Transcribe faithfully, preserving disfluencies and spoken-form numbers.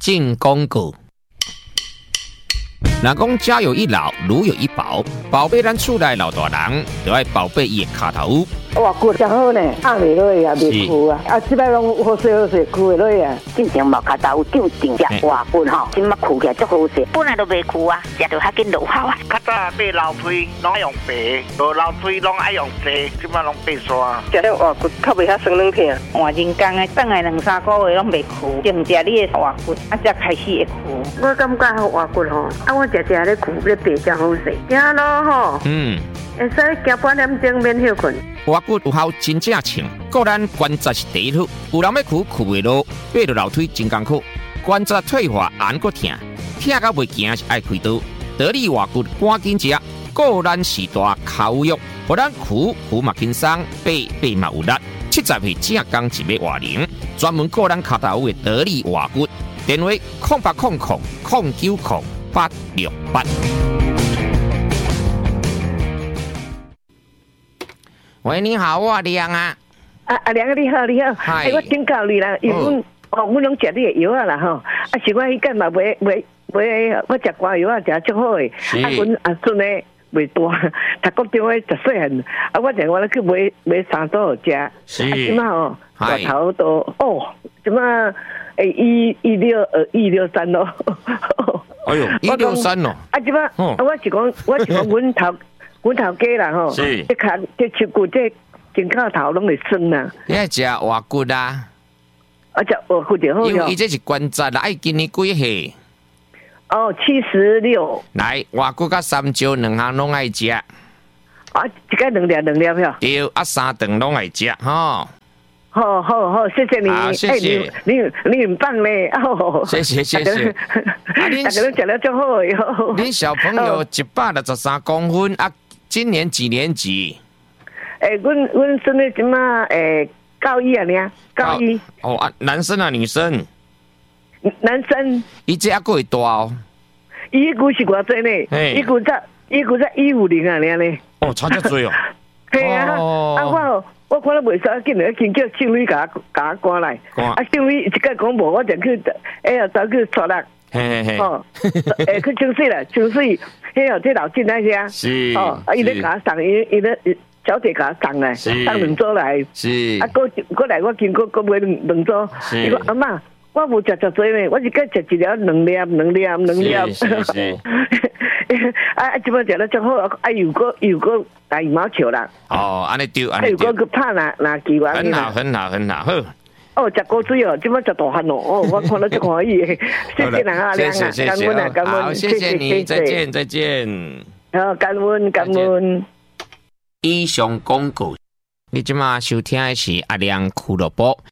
进广告。若讲家有一老，如有一宝，宝贝咱厝内老大人，就要宝贝伊的脚头。 哇，骨真好呢，压袂落啊，袂枯啊，啊，即摆拢好势好势，枯会落啊。 进前毛脚头有长长只活骨吼，今麦枯起来足好势，本来都袂枯啊，食着较紧落效啊。 较早买老腿拢爱用白，无老腿拢爱用细，即摆拢白刷。 食了活骨较袂遐酸软疼， 换人工的，等来两三个月拢袂枯，净食你的活骨，啊才开始会枯。 我感觉好活骨吼，啊我食食咧枯咧白真好势，行咯吼。 嗯。 会使行半点钟免休困。 活骨有效真正称，个咱关节是第一处，有人要苦苦袂落，爬到楼梯真艰苦，关节退化按个疼，疼到袂行是爱开刀。得力活骨赶紧食，个咱是大口药，互咱苦苦嘛轻松，爬爬嘛有力。七十岁正刚一尾活龄，专门个咱脚头的得力活骨，电话空八空空空九空八六八。喂，你好，我阿亮啊。 啊，阿亮你好，你好。 嗨。 我请教你啦，因为阮哦，阮拢食你的药啊啦吼。啊，是我迄间嘛买买买，我食瓜药啊，食足好诶。啊，阮阿孙诶袂大，读高中诶十细汉，啊，我定我咧去买买三组好食。 是。 啊，即马哦，大头都哦，即马诶一一六二一六三咯。 哎呦，一六三咯。 啊，即马，啊，我是讲，我是讲，阮头。阮头家啦吼， 是， 这脚这手骨这肩胛头拢会酸啦。 你爱食活骨啊？ 啊，食活骨就好因为伊这是关节啦，爱今年几岁？ 哦，七十六。 来，活骨甲三椒两项拢爱食。啊， 一个两粒两粒票。 对，啊三顿拢爱食吼。 好好好，谢谢你， 好，谢谢。 欸、你你你很棒嘞，哦， 谢谢谢谢。 啊，大家都食了足好哟。 恁小朋友一百六十三公分啊。今年几年级？ 诶、欸，阮阮孙子即马诶高一啊，呢高一。 哦啊，男生啊，女生？ 男生。 伊这还够会大哦。 伊迄句是偌济呢？伊句才伊句才一五零啊，呢呢。 哦，差遮多哦。 系啊，哦、啊我我看了袂使紧来，紧叫庆女甲我甲我赶来。啊，庆女一个讲无，我就去哎呀走去撮啦。 嘿嘿嘿。 哦，诶，去清水啦，清水。迄哦，这老进那些是哦，啊，伊咧甲我送，伊伊咧小姐甲我送来，送两组来， 是啊，过过来我经过过买两两组，伊讲阿嬷，我无食足多呢，我是该食一粒两粒两粒两粒，啊，即摆食了足好，啊，又过又过打羽毛球啦， 哦，安尼丢，安尼丢，又过去拍篮篮球啊， 很好很好很好，好。 哦，食果水哦，即摆食大汉哦，哦，我看到足欢喜，谢谢人啊， 谢谢谢谢， 感恩啊，感恩， 好，谢谢你，再见再见。 好，感恩感恩。 以上广告，你即马收听的是阿亮俱乐部。